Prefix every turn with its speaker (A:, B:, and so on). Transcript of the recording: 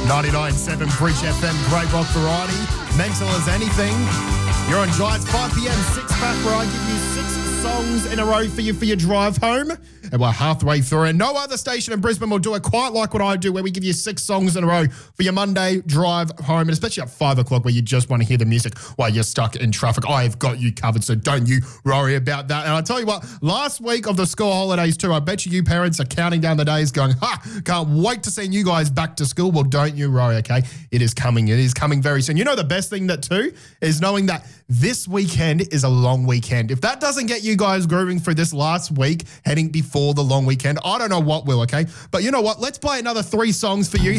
A: 99.7 Bridge FM, great rock variety. Mental as anything. You're on Giants 5 p.m. 6-pack where I give you 6 songs in a row for your drive home. And we're halfway through. And no other station in Brisbane will do it quite like what I do, where we give you 6 songs in a row for your Monday drive home. And especially at 5 o'clock where you just want to hear the music while you're stuck in traffic. I have got you covered, so don't you worry about that. And I'll tell you what, last week of the school holidays too, I bet you parents are counting down the days going, can't wait to send you guys back to school. Well, don't you worry, okay? It is coming. It is coming very soon. You know the best thing that too is knowing that this weekend is a long weekend. If that doesn't get you guys grooving for this last week, heading before the long weekend, I don't know what will, okay? But you know what? Let's play another 3 songs for you.